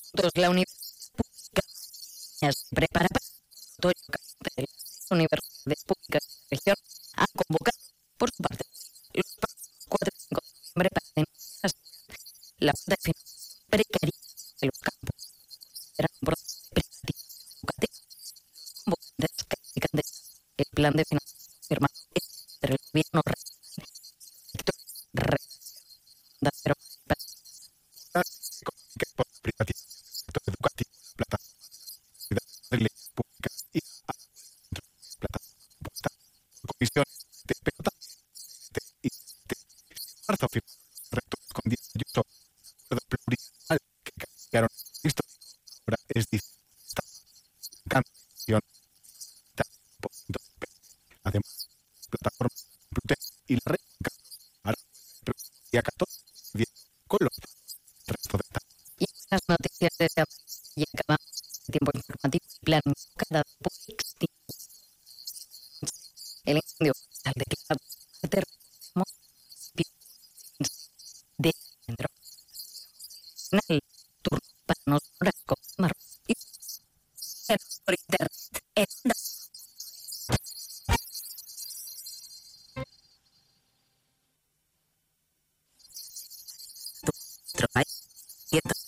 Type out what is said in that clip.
Dos, la universidad pública se prepara para el otoño de las universidades públicas de la región han convocado, por su parte, los próximos 4 y 5 de noviembre para denunciar la falta de financiación precaria de los campos. Será un proceso de privatización educativa. Los convocantes califican de el plan de financiación firmado entre el gobierno regional y el sector de pero económica por la privatización del sector educativo, la plataforma de leyes públicas y la plataforma compuesta por comisiones de pelota y marzo firmaron los rectores con 10 años sobre el acuerdo plurianual que calificaron histórico. Ahora es difícil además, las plataformas Complutense y la red hará el día 14 de con los resto de y las noticias de este y acabamos tiempo informativo y plan cada el incendio al declarado de centro. Turno para nosotros.